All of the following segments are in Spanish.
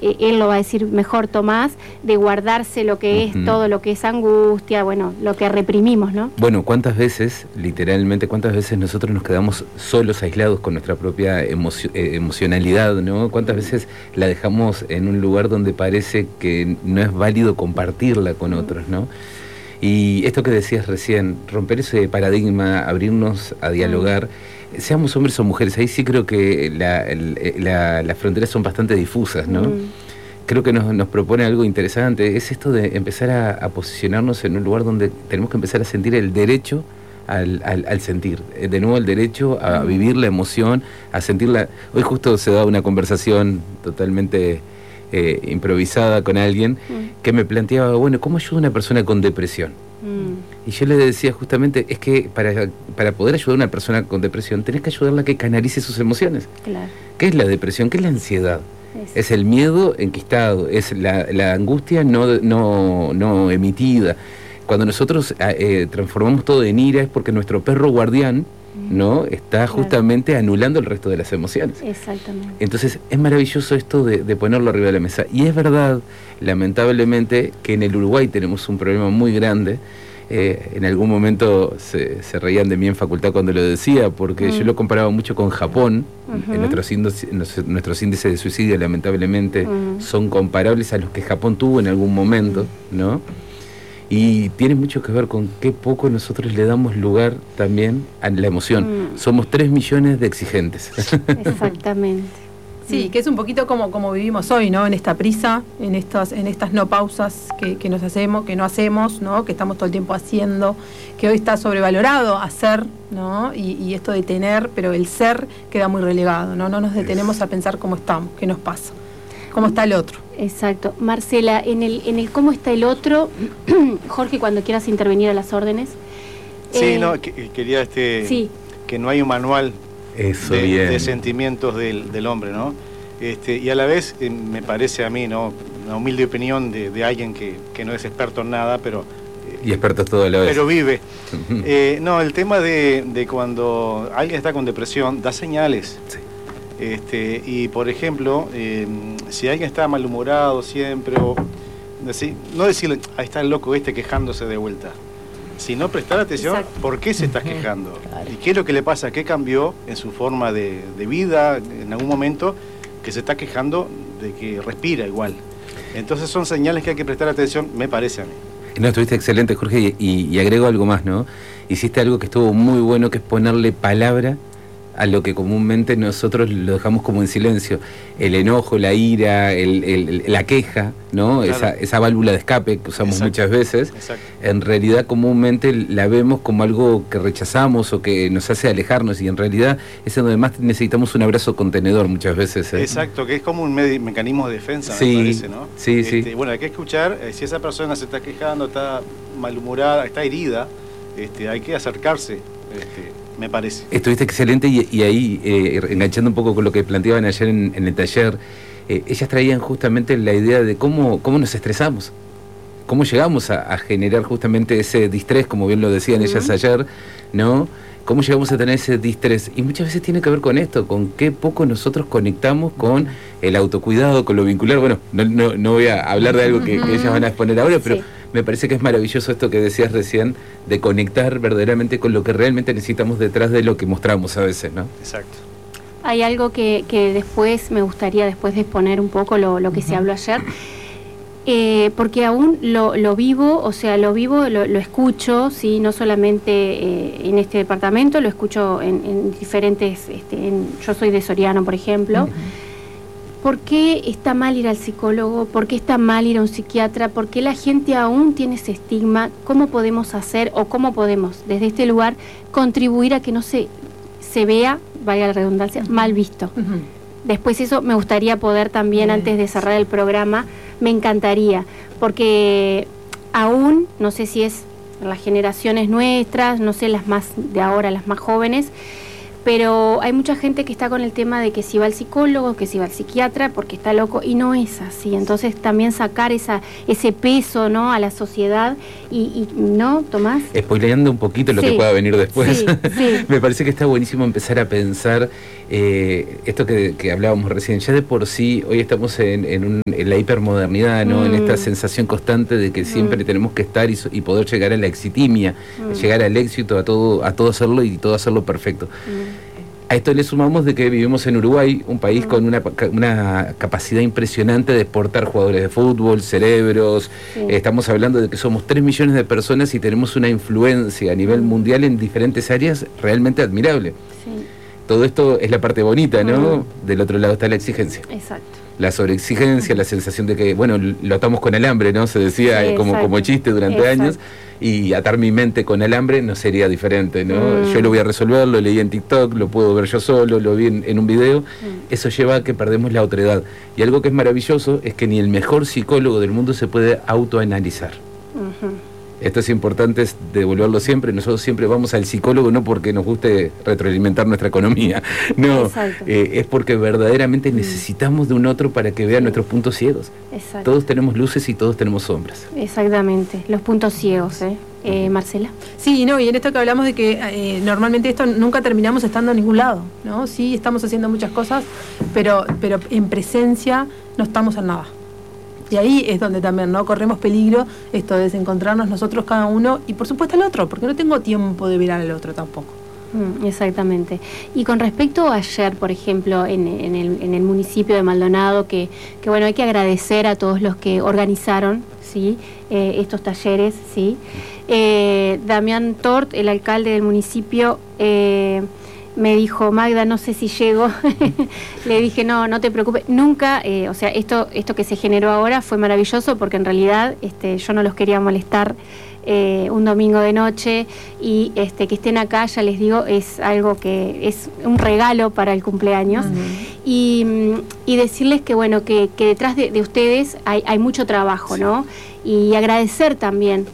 él lo va a decir mejor, Tomás, de guardarse lo que es todo lo que es angustia, bueno, lo que reprimimos, ¿no? Bueno, ¿cuántas veces, literalmente, cuántas veces nosotros nos quedamos solos, aislados con nuestra propia emocionalidad, ¿no? ¿Cuántas veces la dejamos en un lugar donde parece que no es válido compartirla con otros, ¿no? Y esto que decías recién, romper ese paradigma, abrirnos a dialogar, seamos hombres o mujeres, ahí sí creo que las fronteras son bastante difusas, ¿no? Creo que nos propone algo interesante, es esto de empezar a posicionarnos en un lugar donde tenemos que empezar a sentir el derecho al sentir, de nuevo el derecho a vivir la emoción, a sentirla. Hoy justo se da una conversación totalmente improvisada con alguien que me planteaba, bueno, ¿cómo ayuda a una persona con depresión? Y yo le decía justamente, es que para poder ayudar a una persona con depresión tenés que ayudarla a que canalice sus emociones. Claro. ¿Qué es la depresión? ¿Qué es la ansiedad? Es el miedo enquistado, es la angustia no emitida. Cuando nosotros transformamos todo en ira es porque nuestro perro guardián no está justamente anulando el resto de las emociones. Exactamente. Entonces es maravilloso esto de ponerlo arriba de la mesa. Y es verdad, lamentablemente, que en el Uruguay tenemos un problema muy grande. En algún momento se reían de mí en facultad cuando lo decía, porque yo lo comparaba mucho con Japón. Nuestros índices de suicidio, lamentablemente, son comparables a los que Japón tuvo en algún momento, ¿no? Y tiene mucho que ver con qué poco nosotros le damos lugar también a la emoción. Somos 3 millones de exigentes. Exactamente. Sí, que es un poquito como vivimos hoy, ¿no? En esta prisa, en estas no pausas que no hacemos, ¿no? Que estamos todo el tiempo haciendo, que hoy está sobrevalorado hacer, ¿no? Y esto de tener, pero el ser queda muy relegado, ¿no? No nos detenemos a pensar cómo estamos, qué nos pasa, cómo está el otro. Exacto. Marcela, en el cómo está el otro, Jorge, cuando quieras intervenir a las órdenes. Sí, quería sí. Que no hay un manual de sentimientos del hombre, ¿no? Y a la vez me parece a mí, ¿no? Una humilde opinión de alguien que no es experto en nada, pero y expertos todo a la vez. Pero vive. No, el tema de cuando alguien está con depresión da señales. Sí. Y por ejemplo, si alguien está malhumorado siempre, o no decirle, ahí está el loco quejándose de vuelta, sino prestar atención. Exacto. ¿Por qué se está quejando? Claro. ¿Y qué es lo que le pasa? ¿Qué cambió en su forma de vida en algún momento que se está quejando de que respira igual? Entonces son señales que hay que prestar atención, me parece a mí. No, estuviste excelente, Jorge, y agrego algo más, ¿no? Hiciste algo que estuvo muy bueno, que es ponerle palabra a lo que comúnmente nosotros lo dejamos como en silencio. El enojo, la ira, la queja, ¿no? Claro. Esa válvula de escape que usamos muchas veces. Exacto. En realidad comúnmente la vemos como algo que rechazamos o que nos hace alejarnos, y en realidad es donde más necesitamos un abrazo contenedor muchas veces. Exacto, que es como un mecanismo de defensa, sí, me parece, ¿no? Sí, sí. Bueno, hay que escuchar, si esa persona se está quejando, está malhumorada, está herida, hay que acercarse, me parece. Estuviste excelente, y ahí, enganchando un poco con lo que planteaban ayer en el taller, ellas traían justamente la idea de cómo nos estresamos, cómo llegamos a generar justamente ese distrés, como bien lo decían ellas ayer, ¿no? Cómo llegamos a tener ese distrés, y muchas veces tiene que ver con esto, con qué poco nosotros conectamos con el autocuidado, con lo vincular. Bueno, no voy a hablar de algo que ellas van a exponer ahora, pero me parece que es maravilloso esto que decías recién, de conectar verdaderamente con lo que realmente necesitamos detrás de lo que mostramos a veces, ¿no? Exacto. Hay algo que después me gustaría después de exponer un poco lo que se habló ayer, porque aún lo vivo, lo escucho, ¿sí? No solamente en este departamento, lo escucho en diferentes, yo soy de Soriano, por ejemplo. ¿Por qué está mal ir al psicólogo? ¿Por qué está mal ir a un psiquiatra? ¿Por qué la gente aún tiene ese estigma? ¿Cómo podemos hacer o cómo podemos desde este lugar contribuir a que no se vea, valga la redundancia, mal visto? Después eso me gustaría poder también, antes de cerrar el programa, me encantaría, porque aún, no sé si es las generaciones nuestras, no sé las más de ahora, las más jóvenes, pero hay mucha gente que está con el tema de que si va al psicólogo, que si va al psiquiatra, porque está loco, y no es así. Entonces también sacar ese peso, ¿no?, a la sociedad y ¿no, Tomás? Spoileando un poquito lo que pueda venir después. Sí. Me parece que está buenísimo empezar a pensar esto que hablábamos recién. Ya de por sí, hoy estamos en la hipermodernidad, ¿no? En esta sensación constante de que siempre tenemos que estar y poder llegar a la exitimia, llegar al éxito, a todo hacerlo y todo hacerlo perfecto. A esto le sumamos de que vivimos en Uruguay, un país con una capacidad impresionante de exportar jugadores de fútbol, cerebros. Estamos hablando de que somos 3 millones de personas y tenemos una influencia a nivel mundial en diferentes áreas realmente admirable. Todo esto es la parte bonita, ¿no? Del otro lado está la exigencia. Exacto. La sobreexigencia, la sensación de que, bueno, lo atamos con alambre, ¿no? Se decía como chiste durante años, y atar mi mente con alambre no sería diferente, ¿no? Yo lo voy a resolver, lo leí en TikTok, lo puedo ver yo solo, lo vi en un video. Eso lleva a que perdemos la otredad. Y algo que es maravilloso es que ni el mejor psicólogo del mundo se puede autoanalizar. Esto es importante devolverlo siempre. Nosotros siempre vamos al psicólogo no porque nos guste retroalimentar nuestra economía, no, es porque verdaderamente necesitamos de un otro para que vea nuestros puntos ciegos. Todos tenemos luces y todos tenemos sombras. Exactamente, los puntos ciegos, Marcela. Sí, no, y en esto que hablamos de que normalmente esto nunca terminamos estando en ningún lado, ¿no? Sí, estamos haciendo muchas cosas, pero en presencia no estamos en nada. Y ahí es donde también, ¿no?, corremos peligro esto de desencontrarnos nosotros cada uno y por supuesto al otro, porque no tengo tiempo de mirar al otro tampoco. Exactamente. Y con respecto a ayer, por ejemplo, en el municipio de Maldonado, que bueno, hay que agradecer a todos los que organizaron, ¿sí?, estos talleres, ¿sí? Damián Tort, el alcalde del municipio, me dijo: Magda, no sé si llego. Le dije: no te preocupes, nunca, o sea, esto que se generó ahora fue maravilloso, porque en realidad yo no los quería molestar un domingo de noche, y que estén acá, ya les digo, es algo que es un regalo para el cumpleaños. Y decirles que bueno, que detrás de ustedes hay mucho trabajo, ¿no? Y agradecer también,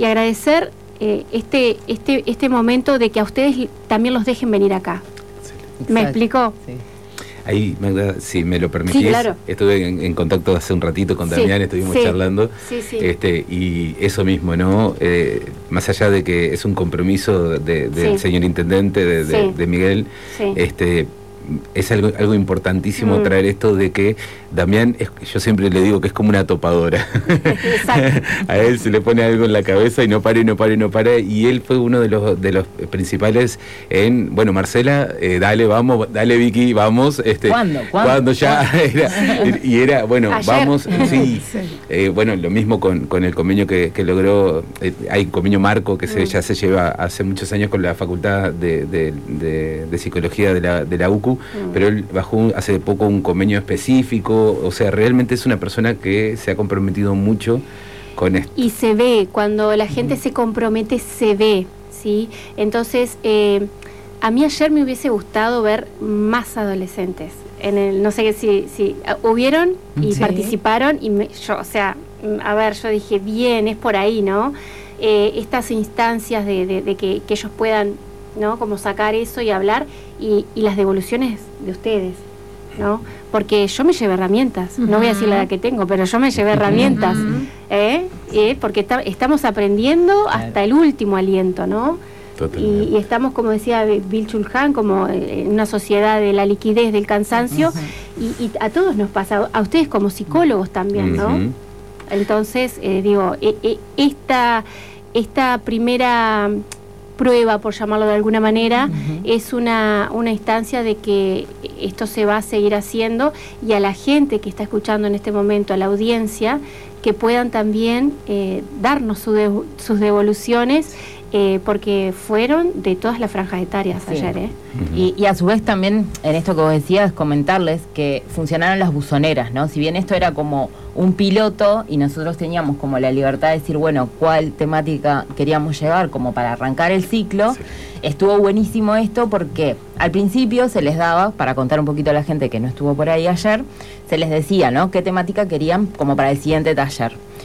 este momento de que a ustedes también los dejen venir acá. ¿Me explico? Sí. Ahí, Magda, si me lo permitís, claro. Estuve en contacto hace un ratito con Damián, estuvimos charlando, y eso mismo, ¿no? Más allá de que es un compromiso del señor intendente, de Miguel, es algo importantísimo traer esto de que Damián, yo siempre le digo que es como una topadora. A él se le pone algo en la cabeza y no para, y él fue uno de los principales en, bueno, Marcela, dale Vicky, vamos. ¿Cuándo ya? Era, bueno, ayer. Vamos, sí. Bueno, lo mismo con el convenio que logró, hay un convenio marco que ya se lleva hace muchos años con la Facultad de Psicología de la UCU, pero él bajó hace poco un convenio específico. O sea, realmente es una persona que se ha comprometido mucho con esto. Y se ve, cuando la gente se compromete, se ve, ¿sí? Entonces, a mí ayer me hubiese gustado ver más adolescentes. No sé si hubieron y participaron, y yo dije, bien, es por ahí, ¿no? Estas instancias de que ellos puedan, ¿no?, como sacar eso y hablar, y las devoluciones de ustedes, ¿no? Porque yo me llevé herramientas, no voy a decir la edad que tengo, pero yo me llevé herramientas, porque estamos aprendiendo hasta el último aliento, ¿no? Y estamos, como decía Bill Chulhan, como en una sociedad de la liquidez, del cansancio, y a todos nos pasa, a ustedes como psicólogos también, ¿no? Entonces, digo, esta primera prueba, por llamarlo de alguna manera, es una instancia de que esto se va a seguir haciendo, y a la gente que está escuchando en este momento, a la audiencia, que puedan también darnos sus devoluciones, porque fueron de todas las franjas etarias ayer. Y a su vez también, en esto que vos decías, comentarles que funcionaron las buzoneras, ¿no? Si bien esto era como un piloto y nosotros teníamos como la libertad de decir, bueno, cuál temática queríamos llevar como para arrancar el ciclo, estuvo buenísimo esto, porque al principio se les daba, para contar un poquito a la gente que no estuvo por ahí ayer, se les decía, ¿no?, qué temática querían como para el siguiente taller.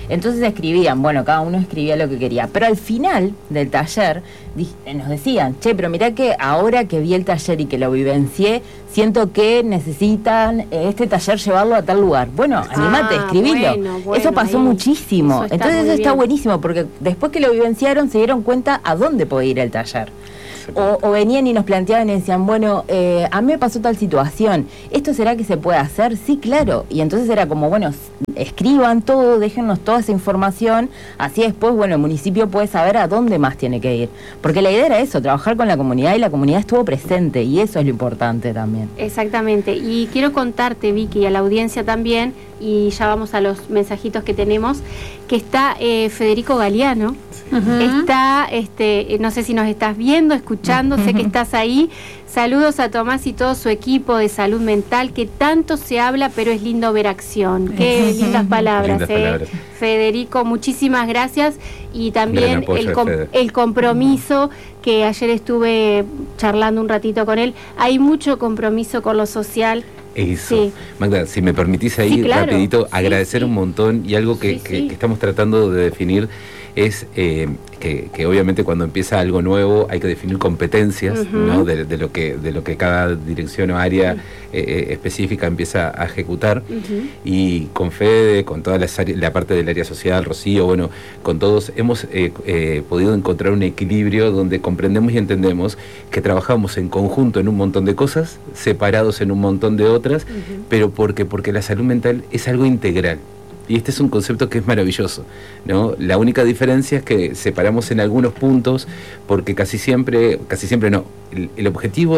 Entonces escribían, bueno, cada uno escribía lo que quería. Pero al final del taller nos decían, che, pero mirá que ahora que vi el taller y que lo vivencié, siento que necesitan este taller llevarlo a tal lugar. Bueno, animate, escribilo. Bueno, eso pasó muchísimo. Entonces eso está buenísimo, porque después que lo vivenciaron se dieron cuenta a dónde puede ir el taller. O venían y nos planteaban y decían, bueno, a mí me pasó tal situación, ¿esto será que se puede hacer? Sí, claro. Y entonces era como, bueno, escriban todo, déjennos toda esa información, así después, bueno, el municipio puede saber a dónde más tiene que ir. Porque la idea era eso, trabajar con la comunidad, y la comunidad estuvo presente, y eso es lo importante también. Exactamente. Y quiero contarte, Vicky, y a la audiencia también, y ya vamos a los mensajitos que tenemos, que está Federico Galeano. Está, no sé si nos estás viendo, escuchando, sé que estás ahí. Saludos a Tomás y todo su equipo de salud mental, que tanto se habla, pero es lindo ver acción. Qué lindas palabras, Federico, muchísimas gracias. Y también el compromiso, que ayer estuve charlando un ratito con él. Hay mucho compromiso con lo social. Eso. Sí. Magda, si me permitís ahí, claro, rapidito, agradecer un montón, y algo que estamos tratando de definir es que obviamente cuando empieza algo nuevo hay que definir competencias, ¿no? de lo que cada dirección o área específica empieza a ejecutar, y con Fede, con toda la parte del área social, Rocío, bueno, con todos hemos podido encontrar un equilibrio donde comprendemos y entendemos que trabajamos en conjunto en un montón de cosas, separados en un montón de otras, pero porque la salud mental es algo integral. Y este es un concepto que es maravilloso, ¿no? La única diferencia es que separamos en algunos puntos, porque casi siempre no. El objetivo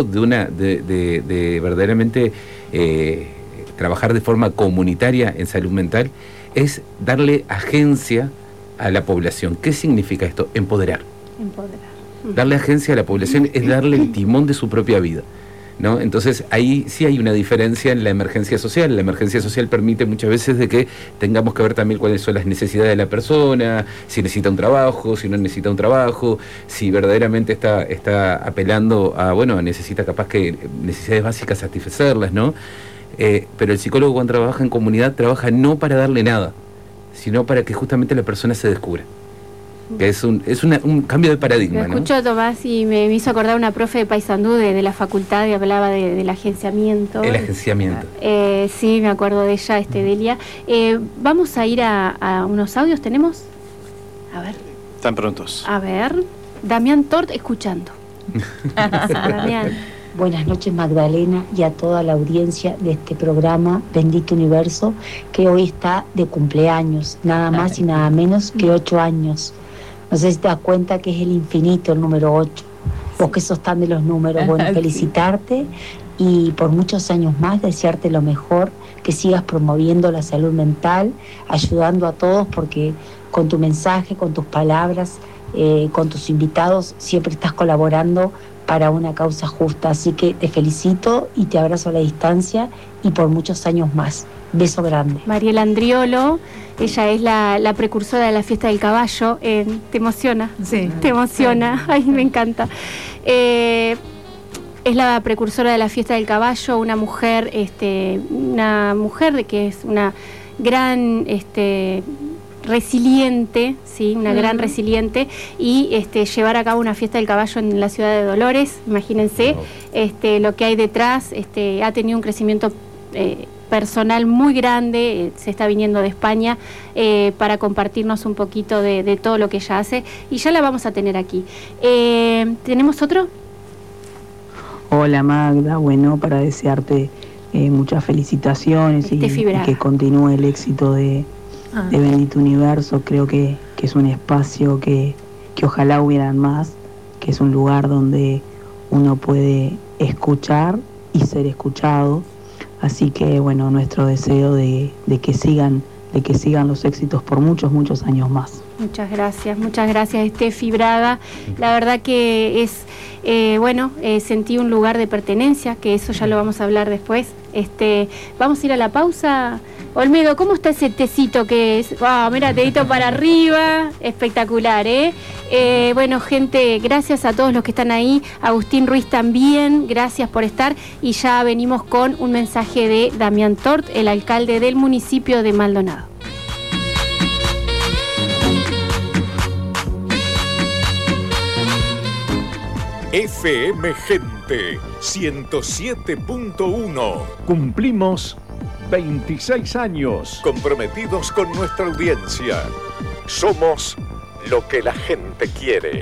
de verdaderamente trabajar de forma comunitaria en salud mental es darle agencia a la población. ¿Qué significa esto? Empoderar. Darle agencia a la población es darle el timón de su propia vida, ¿no? Entonces ahí sí hay una diferencia en la emergencia social. La emergencia social permite muchas veces de que tengamos que ver también cuáles son las necesidades de la persona, si necesita un trabajo, si no necesita un trabajo, si verdaderamente está apelando a, bueno, necesita capaz que necesidades básicas satisfacerlas, ¿no? Pero el psicólogo, cuando trabaja en comunidad, trabaja no para darle nada, sino para que justamente la persona se descubra. Que es un cambio de paradigma. Lo escucho, ¿no? Tomás, y me hizo acordar una profe de Paysandú de la facultad, y hablaba del agenciamiento. El agenciamiento. Sí, me acuerdo de ella, Delia. Vamos a ir a unos audios, ¿tenemos? A ver. Están prontos. A ver. Damián Tort escuchando. Damián. Buenas noches, Magdalena, y a toda la audiencia de este programa Bendito Universo, que hoy está de cumpleaños, nada más y nada menos que 8 años. No sé si te das cuenta que es el infinito, el número 8. Vos que sos tan de los números, bueno, felicitarte y por muchos años más desearte lo mejor, que sigas promoviendo la salud mental, ayudando a todos, porque con tu mensaje, con tus palabras, con tus invitados, siempre estás colaborando para una causa justa. Así que te felicito y te abrazo a la distancia y por muchos años más. Beso grande. Mariela Andriolo, ella es la precursora de la fiesta del caballo. ¿Te emociona? Sí. ¿Te emociona? Ay, me encanta. Es la precursora de la fiesta del caballo, una mujer que es una gran resiliente, sí, una gran resiliente, y llevar a cabo una fiesta del caballo en la ciudad de Dolores, imagínense, lo que hay detrás. Ha tenido un crecimiento personal muy grande, se está viniendo de España para compartirnos un poquito de todo lo que ella hace, y ya la vamos a tener aquí. ¿Tenemos otro? Hola Magda, bueno, para desearte muchas felicitaciones y que continúe el éxito de Bendito Universo. Creo que es un espacio que ojalá hubieran más, que es un lugar donde uno puede escuchar y ser escuchado. Así que bueno, nuestro deseo de que sigan los éxitos por muchos años más. Muchas gracias, Estefi Braga. La verdad que es, sentí un lugar de pertenencia, que eso ya lo vamos a hablar después. Vamos a ir a la pausa. Olmedo, ¿cómo está ese tecito que es? ¡Wow! Mira, dedito para arriba, espectacular, ¿eh? Bueno, gente, gracias a todos los que están ahí. Agustín Ruiz también, gracias por estar. Y ya venimos con un mensaje de Damián Tort, el alcalde del municipio de Maldonado. FM Gente 107.1. Cumplimos 26 años. Comprometidos con nuestra audiencia. Somos lo que la gente quiere.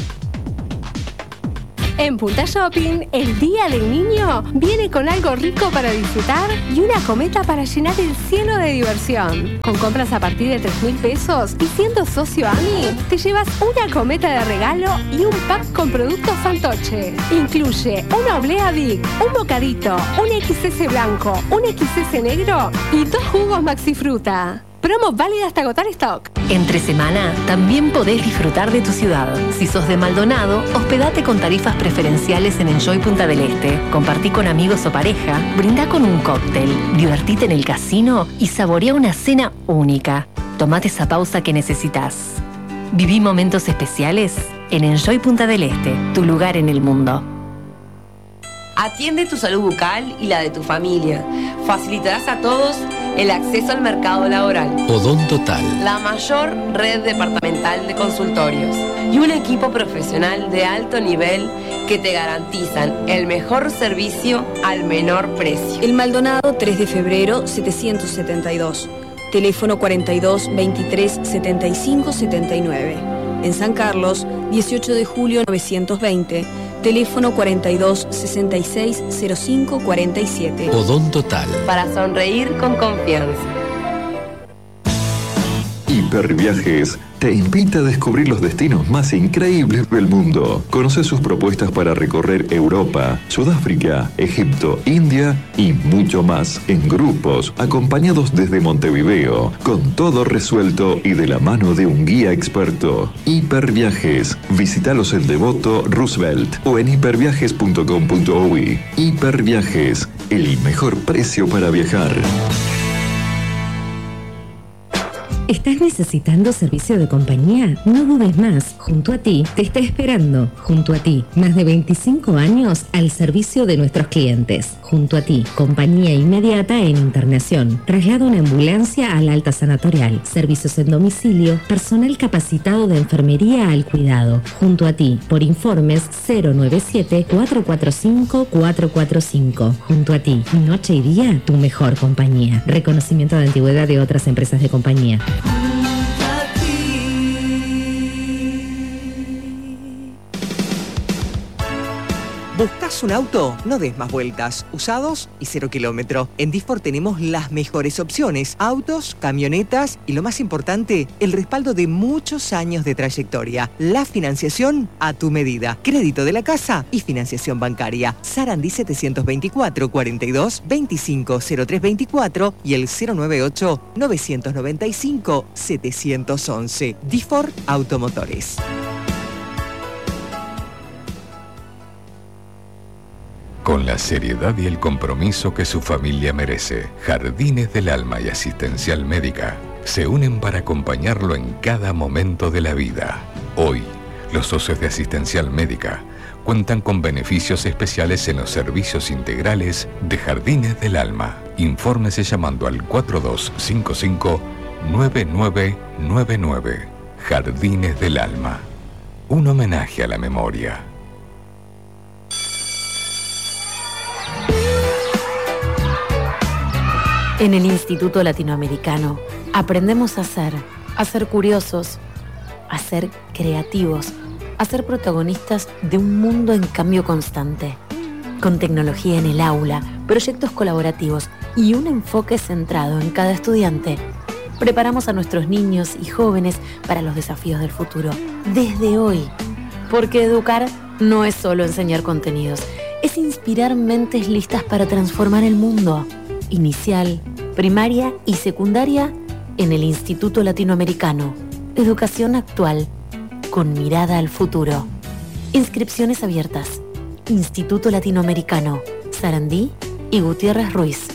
En Punta Shopping, el Día del Niño viene con algo rico para disfrutar y una cometa para llenar el cielo de diversión. Con compras a partir de 3.000 pesos y siendo socio AMI, te llevas una cometa de regalo y un pack con productos Fantoche. Incluye una oblea Big, un bocadito, un XS blanco, un XS negro y 2 jugos Maxi Fruta. Promo válida hasta agotar stock. Entre semana también podés disfrutar de tu ciudad. Si sos de Maldonado, hospedate con tarifas preferenciales en Enjoy Punta del Este. Compartí con amigos o pareja, brindá con un cóctel, divertite en el casino y saborea una cena única. Tomate esa pausa que necesitas. Viví momentos especiales en Enjoy Punta del Este, tu lugar en el mundo. Atiende tu salud bucal y la de tu familia. Facilitarás a todos el acceso al mercado laboral. Odontotal, La mayor red departamental de consultorios y un equipo profesional de alto nivel que te garantizan el mejor servicio al menor precio. El Maldonado 3 de febrero 772. Teléfono 42 23 75 79. En San Carlos 18 de julio 920. Teléfono 42 66 05 47. Odontotal. Para sonreír con confianza. Hiperviajes te invita a descubrir los destinos más increíbles del mundo. Conoce sus propuestas para recorrer Europa, Sudáfrica, Egipto, India y mucho más en grupos, acompañados desde Montevideo, con todo resuelto y de la mano de un guía experto. Hiperviajes. Visítalos en Devoto, Roosevelt o en hiperviajes.com.uy. Hiperviajes, el mejor precio para viajar. ¿Estás necesitando servicio de compañía? No dudes más. Junto a ti te está esperando. Junto a ti, más de 25 años al servicio de nuestros clientes. Junto a ti, compañía inmediata en internación. Traslado en ambulancia al alta sanatorial. Servicios en domicilio. Personal capacitado de enfermería al cuidado. Junto a ti, por informes 097-445-445. Junto a ti, noche y día, tu mejor compañía. Reconocimiento de antigüedad de otras empresas de compañía. ¿Buscas un auto? No des más vueltas. Usados y 0 kilómetro. En Difor tenemos las mejores opciones. Autos, camionetas y lo más importante, el respaldo de muchos años de trayectoria. La financiación a tu medida. Crédito de la casa y financiación bancaria. Sarandí 724 42 25 0324 y el 098 995 711. Difor Automotores. Con la seriedad y el compromiso que su familia merece, Jardines del Alma y Asistencial Médica se unen para acompañarlo en cada momento de la vida. Hoy, los socios de Asistencial Médica cuentan con beneficios especiales en los servicios integrales de Jardines del Alma. Infórmese llamando al 4255-9999. Jardines del Alma. Un homenaje a la memoria. En el Instituto Latinoamericano aprendemos a ser curiosos, a ser creativos, a ser protagonistas de un mundo en cambio constante. Con tecnología en el aula, proyectos colaborativos y un enfoque centrado en cada estudiante, preparamos a nuestros niños y jóvenes para los desafíos del futuro, desde hoy. Porque educar no es solo enseñar contenidos, es inspirar mentes listas para transformar el mundo. Inicial, primaria y secundaria en el Instituto Latinoamericano. Educación actual, con mirada al futuro. Inscripciones abiertas. Instituto Latinoamericano, Sarandí y Gutiérrez Ruiz.